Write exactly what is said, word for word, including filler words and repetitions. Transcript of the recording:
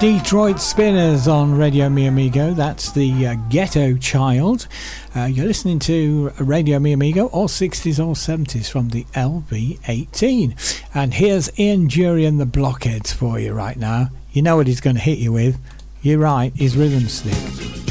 Detroit Spinners on Radio Mi Amigo. That's the uh, Ghetto Child. Uh, you're listening to Radio Mi Amigo, all sixties, all seventies from the L V eighteen. And here's Ian Dury and the Blockheads for you right now. You know what he's going to hit you with. You're right, his rhythm stick.